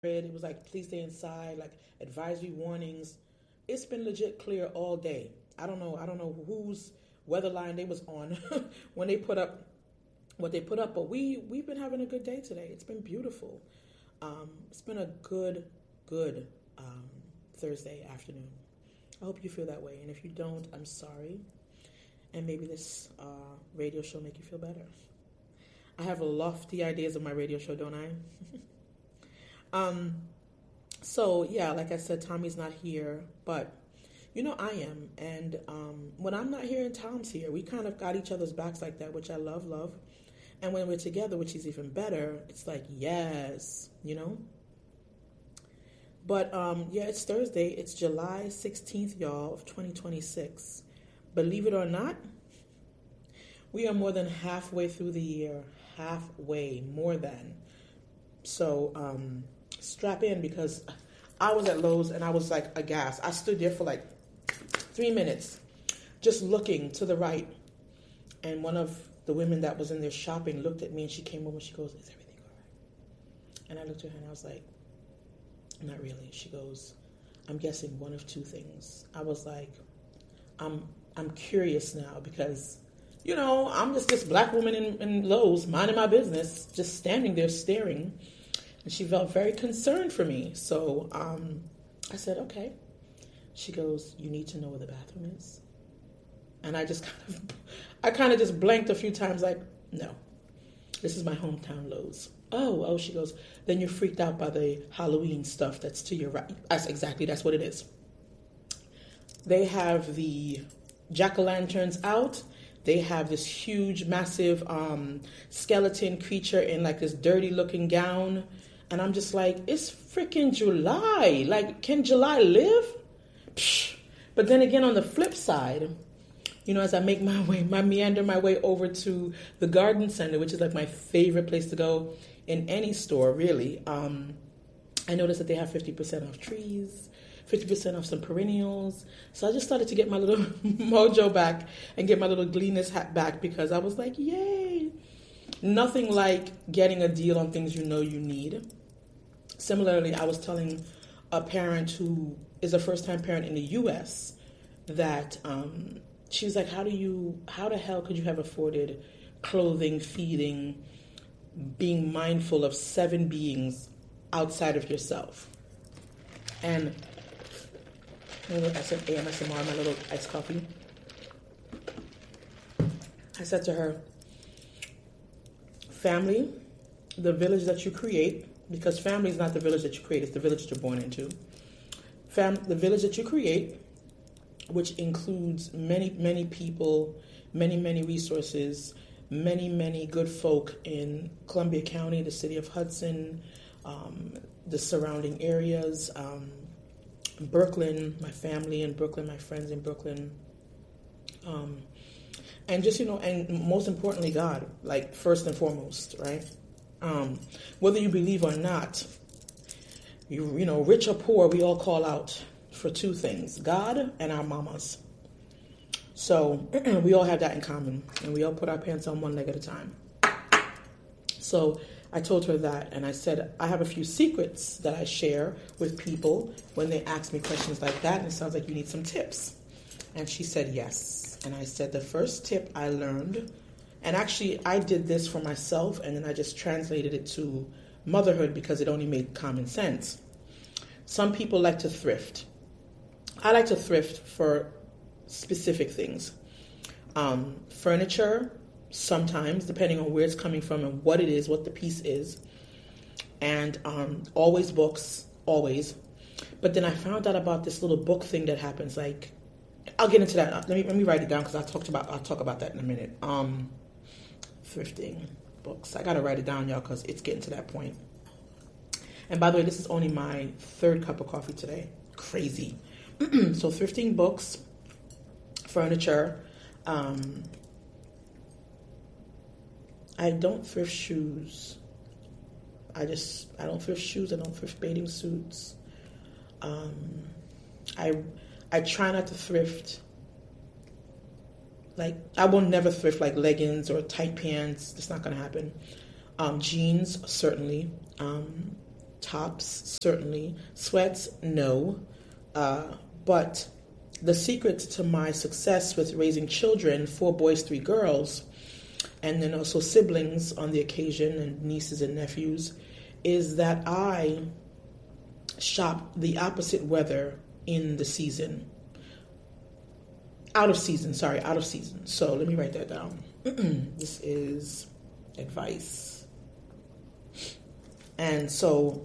It was like, please stay inside, like advisory warnings. It's been legit clear all day. I don't know whose weather line they was on when they put up what they put up, but we've been having a good day today. It's been beautiful. It's been a good Thursday afternoon. I hope you feel that way, and if you don't, I'm sorry. And maybe this radio show make you feel better. I have lofty ideas of my radio show, don't I? So yeah, like I said, Tommy's not here, but I am. And when I'm not here and Tom's here, we kind of got each other's backs like that, which I love. And when we're together, which is even better, it's like, yes. But yeah, it's Thursday. It's July 16th, y'all, of 2026. Believe it or not, we are more than halfway through the year. Halfway, more than. So strap in, because I was at Lowe's and I was like aghast. I stood there for like 3 minutes just looking to the right. And one of the women that was in there shopping looked at me and she came over and she goes, "Is everything all right?" And I looked at her and I was like, "Not really." She goes, "I'm guessing one of two things." I was like, I'm curious now, because I'm just this black woman in Lowe's minding my business, just standing there staring. And she felt very concerned for me. So I said, "Okay." She goes, "You need to know where the bathroom is?" And I kind of just blanked a few times, like, "No, this is my hometown Lowe's." Oh, she goes, "Then you're freaked out by the Halloween stuff that's to your right." That's what it is. They have the jack-o'-lanterns out. They have this huge, massive skeleton creature in like this dirty-looking gown. And I'm just like, it's freaking July. Like, can July live? Psh. But then again, on the flip side, as I make meander my way over to the garden center, which is like my favorite place to go in any store, really. I noticed that they have 50% off trees, 50% off some perennials. So I just started to get my little mojo back and get my little gleaness hat back, because I was like, yay. Nothing like getting a deal on things you need. Similarly, I was telling a parent who is a first-time parent in the U.S. that she was like, how the hell could you have afforded clothing, feeding, being mindful of 7 beings outside of yourself? And I said AMSMR, my little iced coffee. I said to her, family, the village that you create, because family is not the village that you create, it's the village that you're born into. The village that you create, which includes many, many people, many, many resources, many, many good folk in Columbia County, the city of Hudson, the surrounding areas, Brooklyn, my family in Brooklyn, my friends in Brooklyn, and just, and most importantly, God, like first and foremost, right? Whether you believe or not, rich or poor, we all call out for 2 things: God and our mamas. So we all have that in common, and we all put our pants on one leg at a time. So I told her that, and I said, I have a few secrets that I share with people when they ask me questions like that, and it sounds like you need some tips. And she said yes. And I said, the first tip I learned, and actually I did this for myself, and then I just translated it to motherhood because it only made common sense. Some people like to thrift. I like to thrift for specific things. Furniture, sometimes, depending on where it's coming from and what it is, what the piece is. And always books, always. But then I found out about this little book thing that happens. Like, I'll get into that. Let me write it down, because I'll talk about that in a minute. Thrifting books. I gotta write it down, y'all, because it's getting to that point. And by the way, this is only my 3rd cup of coffee today. Crazy. So thrifting books, furniture. I don't thrift shoes. I don't thrift shoes. I don't thrift bathing suits. I try not to thrift. Like, I will never thrift like leggings or tight pants. It's not going to happen. Jeans, certainly. Tops, certainly. Sweats, no. But the secret to my success with raising children, 4 boys, 3 girls, and then also siblings on the occasion, and nieces and nephews, is that I shop the opposite weather in the season. Out of season. So let me write that down. This is advice. And so,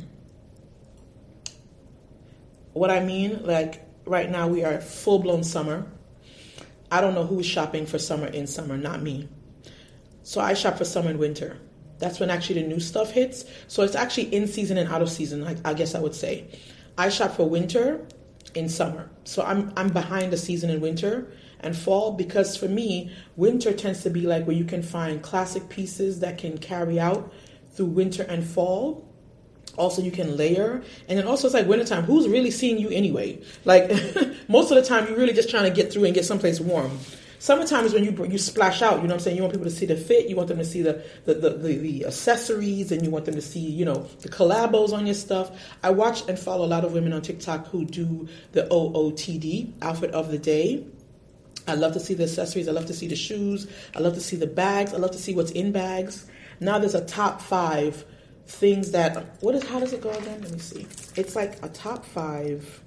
what I mean, like right now we are full-blown summer. I don't know who's shopping for summer in summer, not me. So I shop for summer and winter. That's when actually the new stuff hits. So it's actually in season and out of season, I guess I would say. I shop for winter in summer. So I'm behind the season in winter and fall, because for me, winter tends to be like where you can find classic pieces that can carry out through winter and fall. Also, you can layer. And then also it's like wintertime. Who's really seeing you anyway? Like most of the time, you're really just trying to get through and get someplace warm. Summertime is when you splash out, you know what I'm saying? You want people to see the fit, you want them to see the accessories, and you want them to see, you know, the collabos on your stuff. I watch and follow a lot of women on TikTok who do the OOTD, outfit of the day. I love to see the accessories, I love to see the shoes, I love to see the bags, I love to see what's in bags. Now there's a top 5 things that, how does it go again? Let me see. It's like a top 5,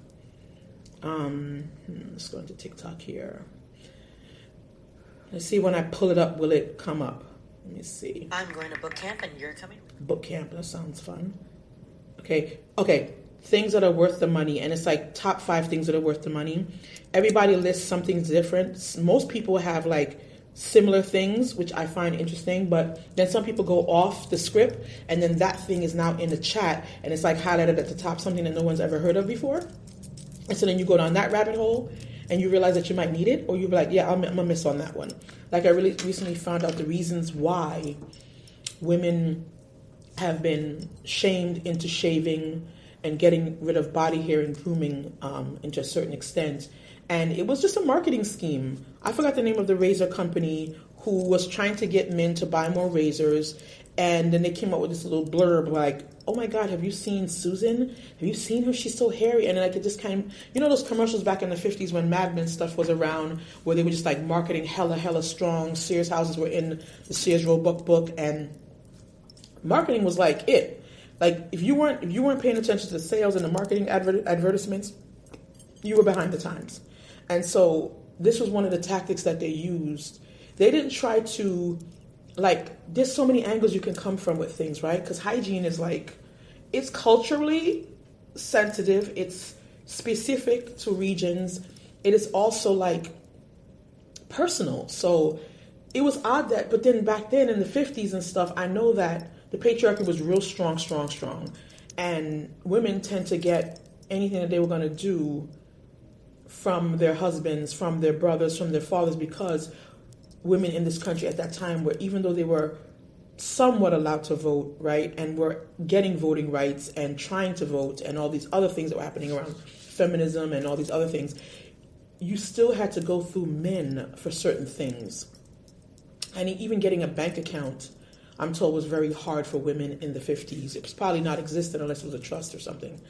let's go into TikTok here. Let's see, when I pull it up, will it come up? Let me see. I'm going to boot camp and you're coming. Boot camp, that sounds fun. Okay. Things that are worth the money. And it's like top 5 things that are worth the money. Everybody lists something different. Most people have like similar things, which I find interesting. But then some people go off the script, and then that thing is now in the chat, and it's like highlighted at the top, something that no one's ever heard of before. And so then you go down that rabbit hole, and you realize that you might need it, or you'll be like, yeah, I'm going to miss on that one. Like I really recently found out the reasons why women have been shamed into shaving and getting rid of body hair and grooming into a certain extent. And it was just a marketing scheme. I forgot the name of the razor company who was trying to get men to buy more razors. And then they came up with this little blurb like, oh my God, have you seen Susan? Have you seen her? She's so hairy. And like it just kind of, you know those commercials back in the 50s when Mad Men stuff was around, where they were just like marketing hella strong. Sears houses were in the Sears Roebuck book, and marketing was like it. Like if you weren't paying attention to the sales and the marketing advertisements, you were behind the times. And so this was one of the tactics that they used. They didn't try to, like, there's so many angles you can come from with things, right? Because hygiene is like, it's culturally sensitive. It's specific to regions. It is also like personal. So it was odd that, but then back then in the 50s and stuff, I know that the patriarchy was real strong. And women tend to get anything that they were going to do from their husbands, from their brothers, from their fathers, because women in this country at that time were, even though they were somewhat allowed to vote, right, and were getting voting rights and trying to vote and all these other things that were happening around feminism and all these other things, you still had to go through men for certain things. And even getting a bank account, I'm told, was very hard for women in the 50s. It was probably not existent unless it was a trust or something.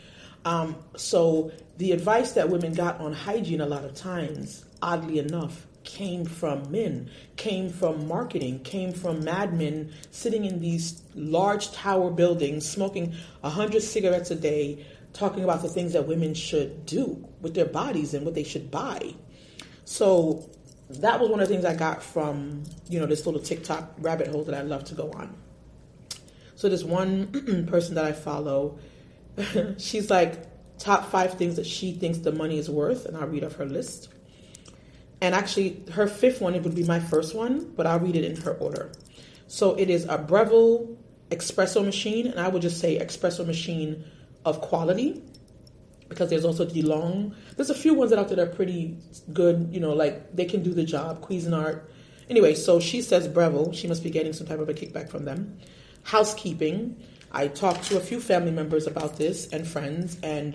So the advice that women got on hygiene a lot of times, oddly enough, came from men, came from marketing, came from madmen sitting in these large tower buildings, smoking 100 cigarettes a day, talking about the things that women should do with their bodies and what they should buy. So that was one of the things I got from, this little TikTok rabbit hole that I love to go on. So there's one person that I follow. She's like, top 5 things that she thinks the money is worth, and I'll read off her list. And actually, her 5th one, it would be my first one, but I'll read it in her order. So it is a Breville espresso machine, and I would just say espresso machine of quality, because there's also DeLong. There's a few ones that out there that are pretty good, like they can do the job. Cuisinart. Anyway, so she says Breville. She must be getting some type of a kickback from them. Housekeeping. I talked to a few family members about this and friends, and,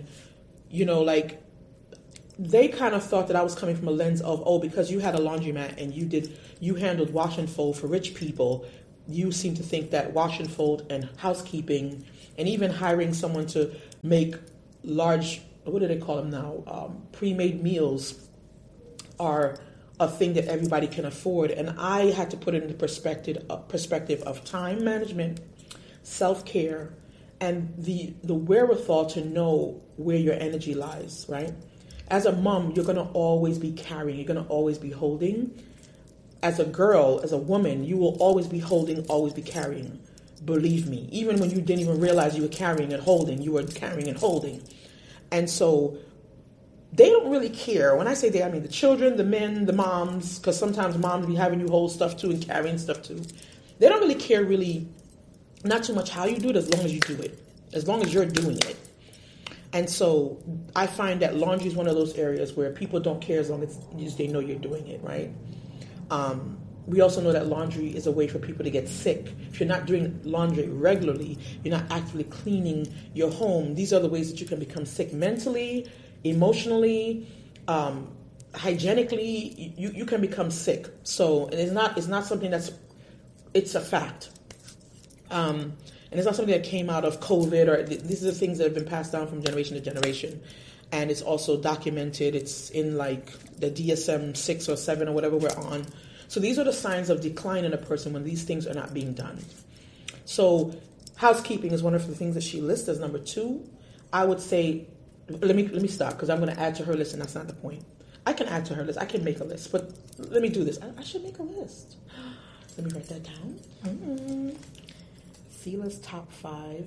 they kind of thought that I was coming from a lens of, because you had a laundromat and you handled wash and fold for rich people, you seem to think that wash and fold and housekeeping and even hiring someone to make large, what do they call them now, pre-made meals are a thing that everybody can afford. And I had to put it into perspective of time management, self-care, and the wherewithal to know where your energy lies, right? As a mom, you're going to always be carrying, you're going to always be holding. As a girl, as a woman, you will always be holding, always be carrying. Believe me, even when you didn't even realize you were carrying and holding, you were carrying and holding. And so they don't really care. When I say they, I mean the children, the men, the moms, because sometimes moms be having you hold stuff too and carrying stuff too. They don't really care really, not too much how you do it, as long as you do it, as long as you're doing it. And so I find that laundry is one of those areas where people don't care as long as they know you're doing it, right? We also know that laundry is a way for people to get sick. If you're not doing laundry regularly, you're not actively cleaning your home, these are the ways that you can become sick mentally, emotionally, hygienically. You can become sick. So, and it's not something it's a fact. And it's not something that came out of COVID, or these are the things that have been passed down from generation to generation. And it's also documented. It's in like the DSM-6 or 7 or whatever we're on. So these are the signs of decline in a person when these things are not being done. So housekeeping is one of the things that she lists as number 2. I would say, let me stop, because I'm going to add to her list, and that's not the point. I can add to her list. I can make a list, but let me do this. I should make a list. Let me write that down. Sela's top 5.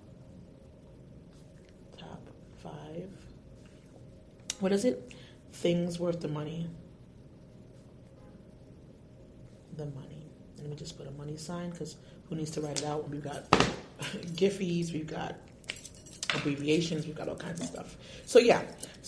Top 5. What is it? Things worth the money. The money. Let me just put a money sign, because who needs to write it out? We've got Giphies, we've got abbreviations, we've got all kinds of stuff. So yeah,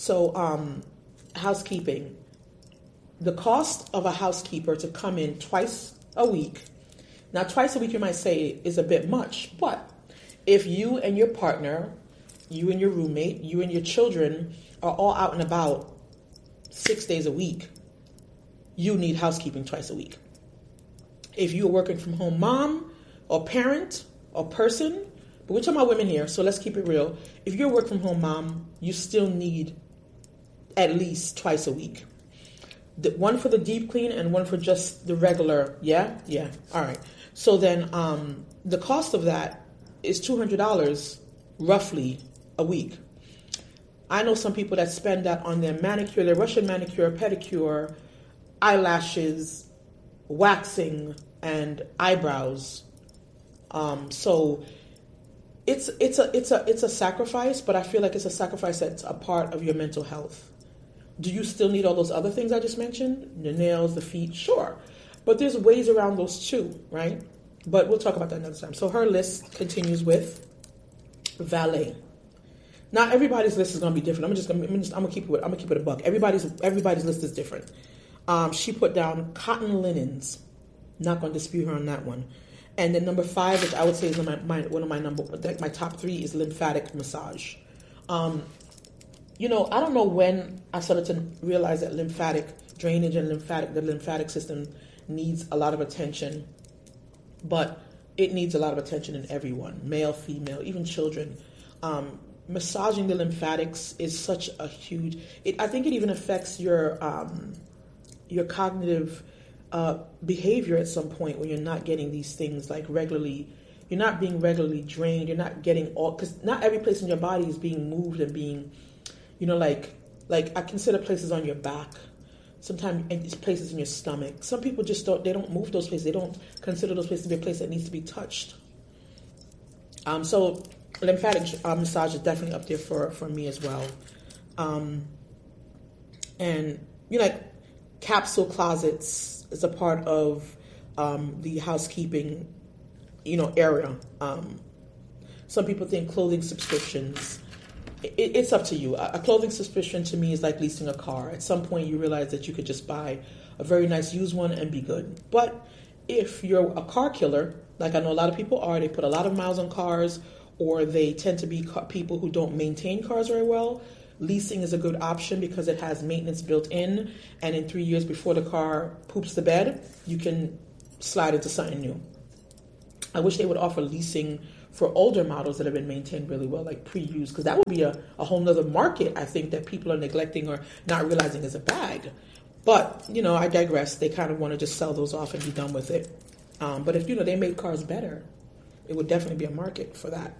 housekeeping. The cost of a housekeeper to come in twice a week. Now, twice a week you might say is a bit much, but if you and your partner, you and your roommate, you and your children are all out and about 6 days a week, you need housekeeping twice a week. If you're working from home mom or parent or person, but we're talking about women here, so let's keep it real. If you're a work from home mom, you still need at least twice a week. One for the deep clean and one for just the regular, yeah? All right. So then the cost of that is $200 roughly a week. I know some people that spend that on their manicure, their Russian manicure, pedicure, eyelashes, waxing, and eyebrows. So it's a sacrifice, but I feel like it's a sacrifice that's a part of your mental health. Do you still need all those other things I just mentioned? The nails, the feet, sure. But there's ways around those too, right? But we'll talk about that another time. So her list continues with valet. Now everybody's list is going to be different. I'm gonna keep it a buck. Everybody's list is different. She put down cotton linens. Not going to dispute her on that one. And then number 5, which I would say is one of my top 3, is lymphatic massage. I don't know when I started to realize that lymphatic drainage and the lymphatic system needs a lot of attention, but it needs a lot of attention in everyone, male, female, even children. Massaging the lymphatics is such a huge. I think it even affects your cognitive behavior at some point when you're not getting these things like regularly. You're not being regularly drained. You're not getting all, because not every place in your body is being moved and being, like I consider places on your back. Sometimes it's places in your stomach. Some people just don't move those places. They don't consider those places to be a place that needs to be touched. So lymphatic massage is definitely up there for me as well. And capsule closets is a part of the housekeeping, area. Some people think clothing subscriptions. It's up to you. A clothing subscription to me is like leasing a car. At some point you realize that you could just buy a very nice used one and be good. But if you're a car killer, like I know a lot of people are, they put a lot of miles on cars, or they tend to be people who don't maintain cars very well, leasing is a good option because it has maintenance built in, and in 3 years before the car poops the bed, you can slide into something new. I wish they would offer leasing for older models that have been maintained really well, like pre-used, because that would be a whole nother market, I think, that people are neglecting or not realizing is a bag. But, I digress. They kind of want to just sell those off and be done with it. But if, they made cars better, it would definitely be a market for that.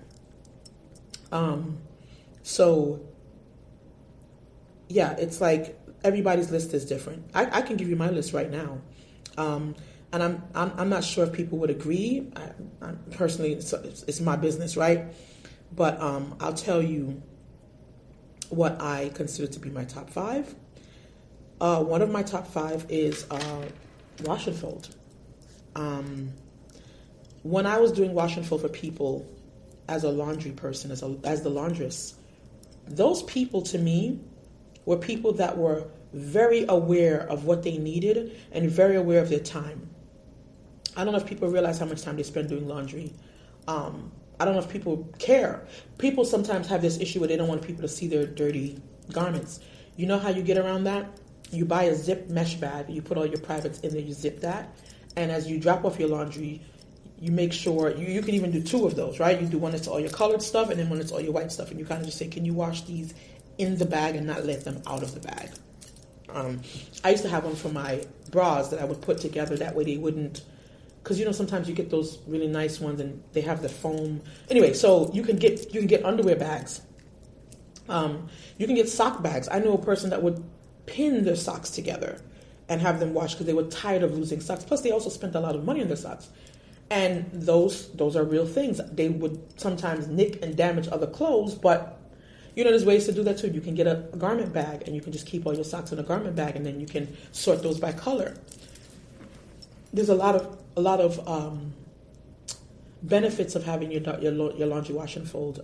So, yeah, it's like everybody's list is different. I can give you my list right now. And I'm not sure if people would agree. I personally, it's my business, right? But I'll tell you what I consider to be my top 5. One of my top 5 is wash and fold. When I was doing wash and fold for people as a laundry person, as the laundress, those people to me were people that were very aware of what they needed and very aware of their time. I don't know if people realize how much time they spend doing laundry. I don't know if people care. People sometimes have this issue where they don't want people to see their dirty garments. You know how you get around that? You buy a zip mesh bag, you put all your privates in there, you zip that, and as you drop off your laundry, you make sure, you can even do 2 of those, right? You do one that's all your colored stuff, and then one that's all your white stuff, and you kind of just say, can you wash these in the bag and not let them out of the bag? I used to have one for my bras that I would put together, that way they wouldn't, because sometimes you get those really nice ones and they have the foam. Anyway, so you can get underwear bags. You can get sock bags. I know a person that would pin their socks together and have them washed because they were tired of losing socks. Plus, they also spent a lot of money on their socks. And those are real things. They would sometimes nick and damage other clothes, but there's ways to do that too. You can get a garment bag and you can just keep all your socks in a garment bag, and then you can sort those by color. There's a lot of benefits of having your laundry wash and fold.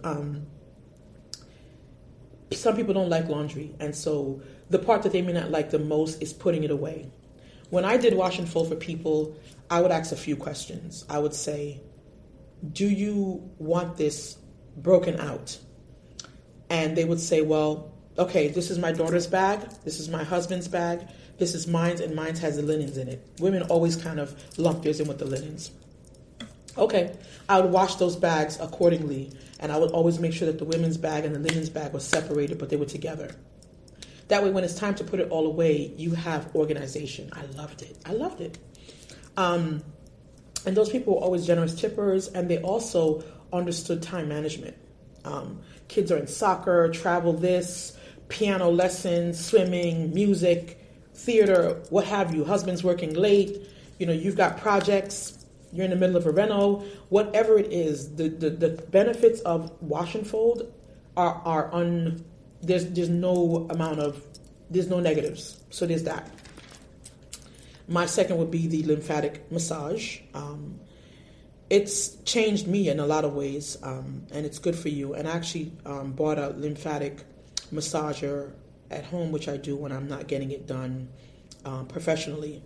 Some people don't like laundry, and so the part that they may not like the most is putting it away. When I did wash and fold for people, I would ask a few questions. I would say, do you want this broken out? And they would say, well, okay, this is my daughter's bag, this is my husband's bag, this is mine, and mine has the linens in it. Women always kind of lump theirs in with the linens. Okay, I would wash those bags accordingly, and I would always make sure that the women's bag and the linen's bag were separated, but they were together. That way, when it's time to put it all away, you have organization. I loved it. And those people were always generous tippers, and they also understood time management. Kids are in soccer, travel this, piano lessons, swimming, music, theater, what have you. Husband's working late. You've got projects. You're in the middle of a reno. Whatever it is, the benefits of wash and fold are there's no negatives. So there's that. My second would be the lymphatic massage. It's changed me in a lot of ways, and it's good for you. And I actually bought a lymphatic massager at home, which I do when I'm not getting it done professionally.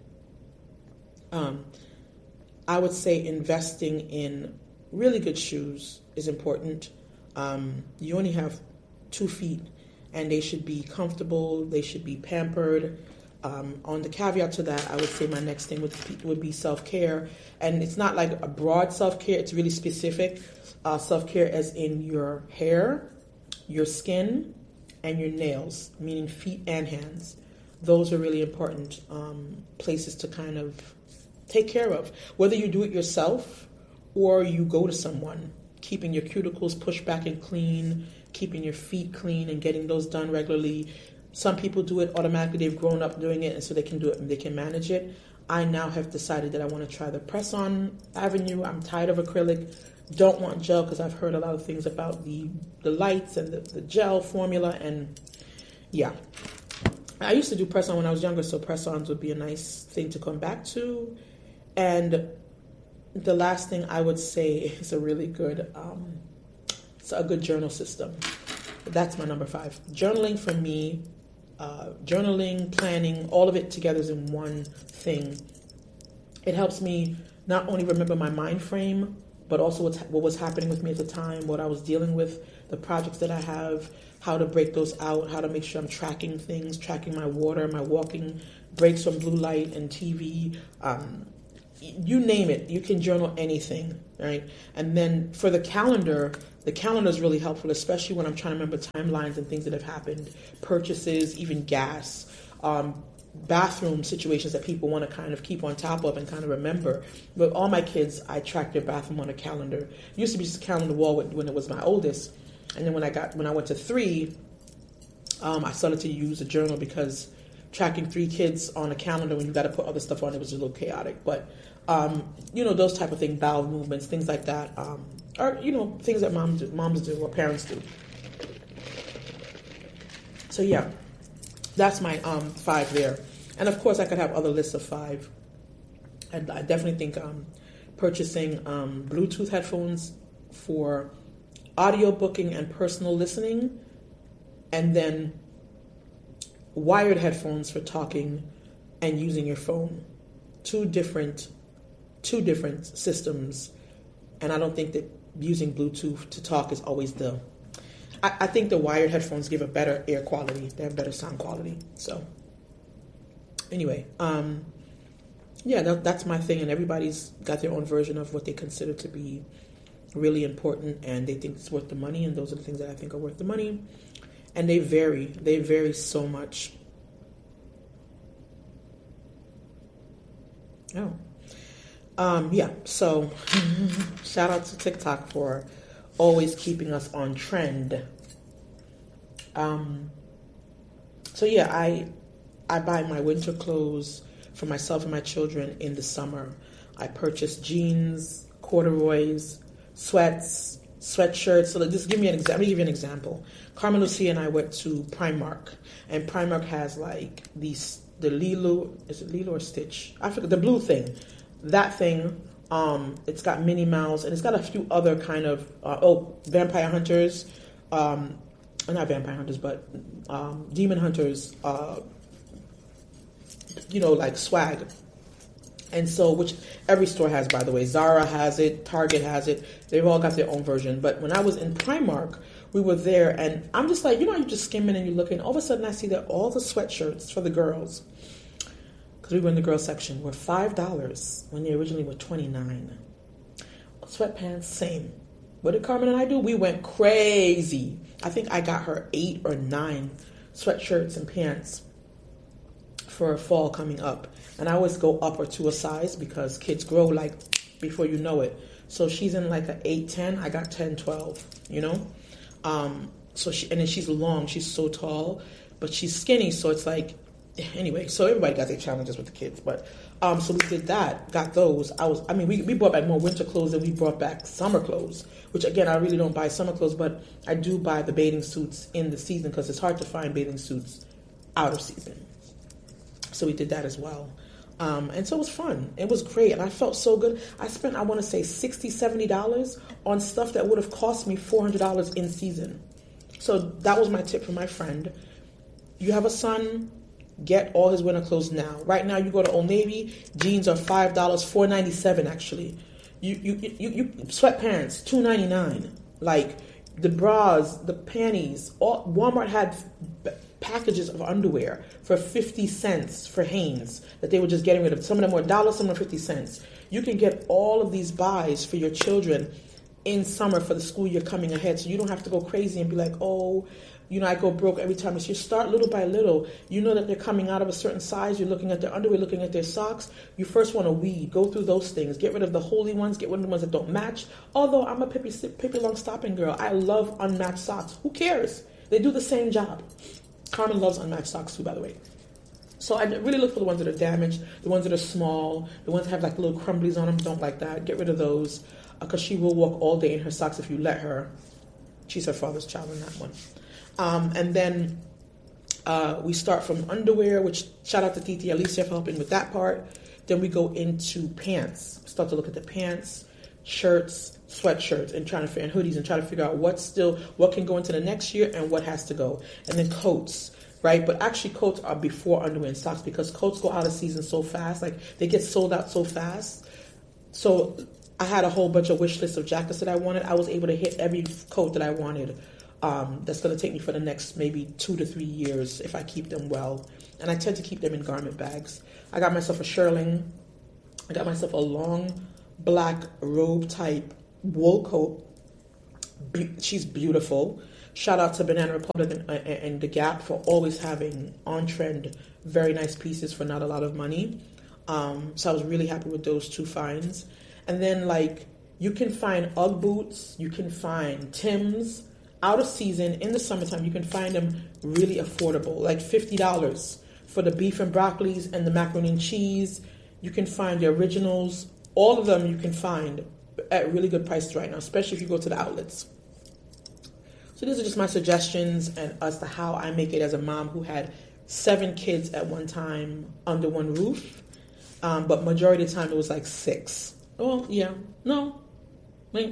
I would say investing in really good shoes is important. You only have 2 feet, and they should be comfortable. They should be pampered. On the caveat to that, I would say my next thing would be self-care. And it's not like a broad self-care. It's really specific. Self-care as in your hair, your skin, and your nails, meaning feet and hands. Those are really important places to kind of take care of. Whether you do it yourself or you go to someone, keeping your cuticles pushed back and clean, keeping your feet clean and getting those done regularly. Some people do it automatically. They've grown up doing it, and so they can do it and they can manage it. I now have decided that I want to try the press-on avenue. I'm tired of acrylic. Don't want gel because I've heard a lot of things about the lights and the gel formula. And yeah, I used to do press-on when I was younger, so press-ons would be a nice thing to come back to. And the last thing I would say is a really good, it's a good journal system. That's my number 5. Journaling for me, journaling, planning, all of it together is in one thing. It helps me not only remember my mind frame, but also what was happening with me at the time, what I was dealing with, the projects that I have, how to break those out, how to make sure I'm tracking things, tracking my water, my walking breaks from blue light and TV, you name it, you can journal anything, right? And then for the calendar is really helpful, especially when I'm trying to remember timelines and things that have happened, purchases, even gas, bathroom situations that people want to kind of keep on top of and kind of remember. But all my kids, I track their bathroom on a calendar. It used to be just a calendar wall when it was my oldest. And then when I went to 3, I started to use a journal because tracking 3 kids on a calendar when you got to put other stuff on it was a little chaotic. But, those type of things, bowel movements, things like that, are, things that moms do or parents do. So, yeah, that's my 5 there. And, of course, I could have other lists of 5. And I definitely think purchasing Bluetooth headphones for audio booking and personal listening, and then wired headphones for talking and using your phone. Two different systems. And I don't think that using Bluetooth to talk is always I think the wired headphones give a better air quality. They have better sound quality. So anyway, that's my thing. And everybody's got their own version of what they consider to be really important, and they think it's worth the money. And those are the things that I think are worth the money. And they vary so much. So shout out to TikTok for always keeping us on trend. I buy my winter clothes for myself and my children in the summer. I purchase jeans, corduroys, sweats, sweatshirts. So just give me an example. Let me give you an example. Carmen Lucia and I went to Primark, and Primark has like the Lilo, is it Lilo or Stitch? I forget, the blue thing. That thing, it's got Minnie Mouse, and it's got a few other kind of, Vampire Hunters, not Vampire Hunters, but Demon Hunters, like swag. And so, which every store has, by the way. Zara has it, Target has it. They've all got their own version. But when I was in Primark, we were there, and I'm just like, you're just skimming and you're looking. All of a sudden, I see that all the sweatshirts for the girls, because we were in the girls section, were $5 when they originally were $29. Sweatpants, same. What did Carmen and I do? We went crazy. I think I got her 8 or 9 sweatshirts and pants for fall coming up. And I always go up or to a size because kids grow like before you know it. So she's in like an 8, 10. I got 10, 12, So and then she's long. She's so tall, but she's skinny. So it's like, anyway, so everybody got their challenges with the kids. But so we did that, got those. We brought back more winter clothes than we brought back summer clothes, which again, I really don't buy summer clothes, but I do buy the bathing suits in the season because it's hard to find bathing suits out of season. So we did that as well. And so it was fun. It was great. And I felt so good. I spent, I want to say $60, $70 on stuff that would have cost me $400 in season. So that was my tip from my friend. You have a son, get all his winter clothes now. Right now, you go to Old Navy, jeans are $5, $4.97 actually. You sweatpants, $2.99. Like the bras, the panties. Walmart had packages of underwear for 50 cents for Hanes that they were just getting rid of. Some of them were $1, some were 50 cents. You can get all of these buys for your children in summer for the school year coming ahead, so you don't have to go crazy and be like, I go broke every time. So you start little by little. You know that they're coming out of a certain size. You're looking at their underwear, looking at their socks. You first want to weed. Go through those things. Get rid of the holy ones. Get rid of the ones that don't match. Although I'm a Pippi Longstocking girl. I love unmatched socks. Who cares? They do the same job. Carmen loves unmatched socks too, by the way. So I really look for the ones that are damaged, the ones that are small, the ones that have like little crumblies on them. Don't like that. Get rid of those because she will walk all day in her socks if you let her. She's her father's child in that one. And then we start from underwear, which shout out to Titi Alicia for helping with that part. Then we go into pants. Start to look at the pants, shirts, sweatshirts, and hoodies, and try to figure out what can go into the next year and what has to go. And then coats, right? But actually coats are before underwear and socks because coats go out of season so fast. Like they get sold out so fast. So I had a whole bunch of wish lists of jackets that I wanted. I was able to hit every coat that I wanted. That's going to take me for the next maybe 2 to 3 years if I keep them well. And I tend to keep them in garment bags. I got myself a shearling I got myself a long black robe type wool coat. She's beautiful. Shout out to Banana Republic and The Gap for always having on-trend, very nice pieces for not a lot of money. So I was really happy with those two finds. And then, like, you can find Ugg boots, you can find Timbs, out of season, in the summertime, you can find them really affordable, like $50 for the beef and broccolis and the macaroni and cheese. You can find the originals. All of them you can find at really good prices right now, especially if you go to the outlets. So these are just my suggestions and as to how I make it as a mom who had 7 kids at one time under one roof. But majority of the time it was like 6. Oh, yeah. No. Wait.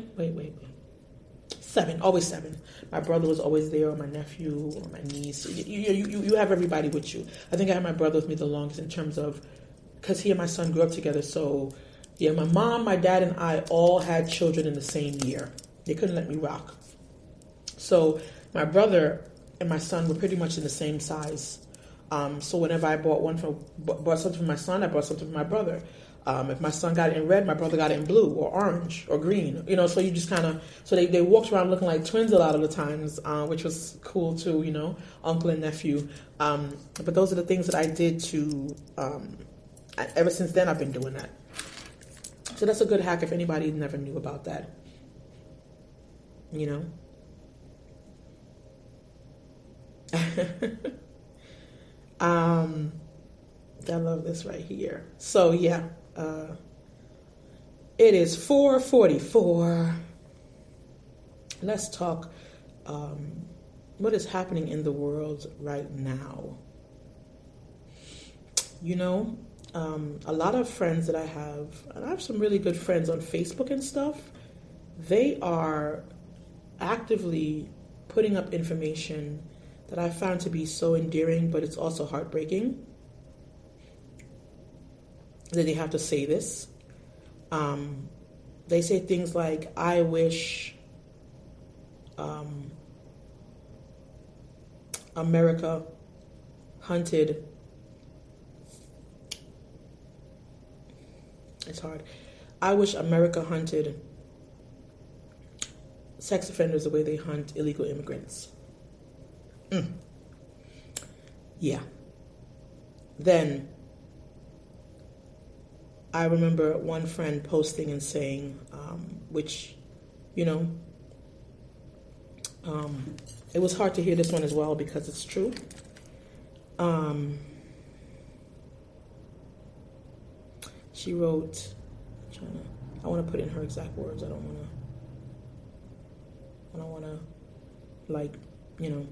7. Always 7. My brother was always there, or my nephew, or my niece. You have everybody with you. I think I had my brother with me the longest in terms of, because he and my son grew up together. So, yeah, my mom, my dad, and I all had children in the same year. They couldn't let me rock. So my brother and my son were pretty much in the same size. So whenever I bought something for my son, I bought something for my brother. If my son got it in red, my brother got it in blue or orange or green. You know, so you just kind of, so they walked around looking like twins a lot of the times, which was cool too, you know, uncle and nephew. But those are the things that I did to, ever since then I've been doing that. So that's a good hack if anybody never knew about that. You know? I love this right here. So yeah, it is 4:44. Let's talk what is happening in the world right now. You know, a lot of friends that I have, and I have some really good friends on Facebook and stuff, they are actively putting up information that I found to be so endearing, but it's also heartbreaking that they have to say this. They say things like, I wish America hunted, it's hard. I wish America hunted sex offenders the way they hunt illegal immigrants. Yeah. Then I remember one friend posting and saying, which, you know, it was hard to hear this one as well because it's true. She wrote, I want to put in her exact words. I don't want to, like, you know,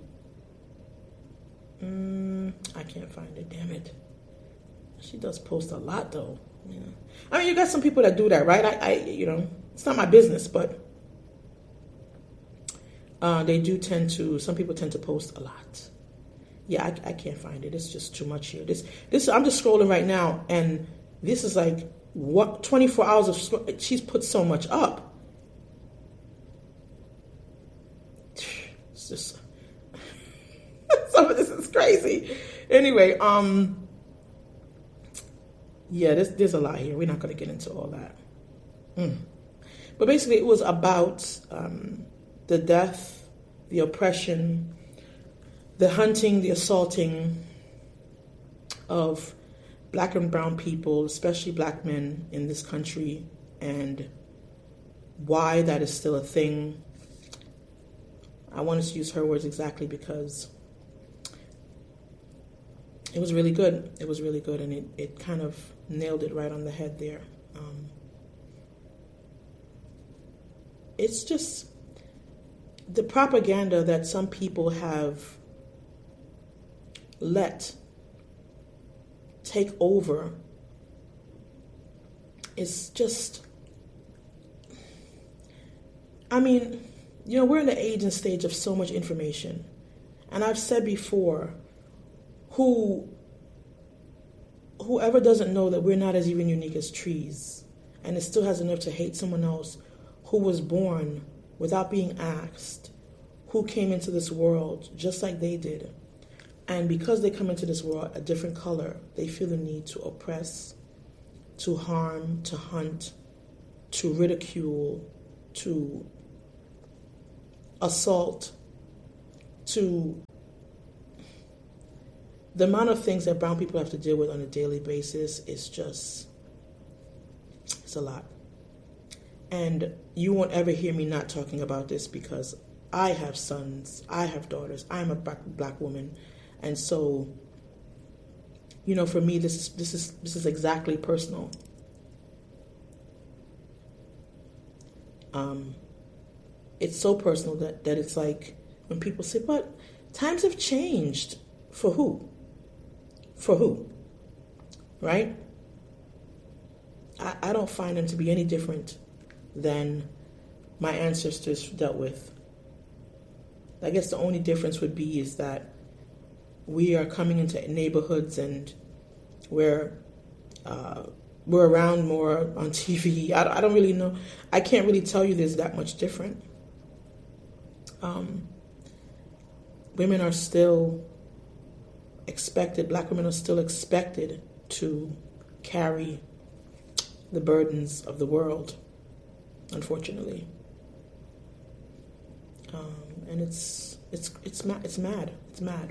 I can't find it, damn it. She does post a lot though. You know, I mean, you got some people that do that, right? I you know, it's not my business, but they do tend to. Some people tend to post a lot. Yeah, I can't find it. It's just too much here. This. I'm just scrolling right now, and this is like what 24 hours of. She's put so much up. It's just. Some of this is crazy. Anyway, yeah, there's a lot here. We're not going to get into all that. But basically, it was about the death, the oppression, the hunting, the assaulting of black and brown people, especially black men in this country, and why that is still a thing. I wanted to use her words exactly because it was really good. It was really good, and it kind of nailed it right on the head there. It's just the propaganda that some people have let take over is just, I mean, you know, we're in the age and stage of so much information. And I've said before, whoever doesn't know that we're not as even unique as trees, and it still has enough to hate someone else who was born without being asked, who came into this world just like they did, and because they come into this world a different color, they feel the need to oppress, to harm, to hunt, to ridicule, to assault, to the amount of things that brown people have to deal with on a daily basis is just, it's a lot. And you won't ever hear me not talking about this because I have sons, I have daughters, I'm a black woman. And so, you know, for me, this is exactly personal. It's so personal that it's like when people say, but times have changed. For who? For who? Right? I don't find them to be any different than my ancestors dealt with. I guess the only difference would be is that we are coming into neighborhoods and we're around more on TV. I don't really know. I can't really tell you there's that much different. Women are still expected, black women are still expected to carry the burdens of the world, unfortunately. And it's mad. It's mad.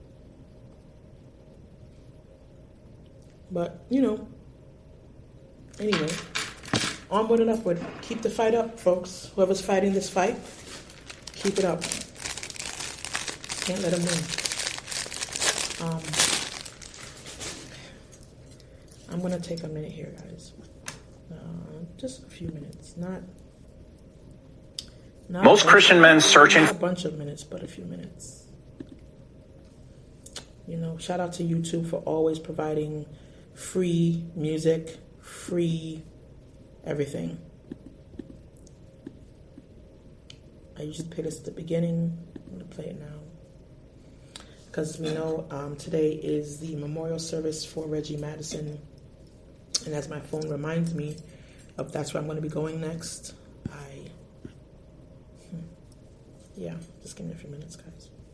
But, you know, anyway, onward and upward. Keep the fight up, folks. Whoever's fighting this fight, keep it up. Can't let them win. I'm going to take a minute here, guys. Just a few minutes. Not Most Christian men searching. Not a bunch of minutes, but a few minutes. You know, shout out to YouTube for always providing free music, free everything. I usually play this at the beginning. I'm going to play it now. Because we know today is the memorial service for Reggie Madison. And as my phone reminds me of that's where I'm going to be going next, yeah, just give me a few minutes, guys.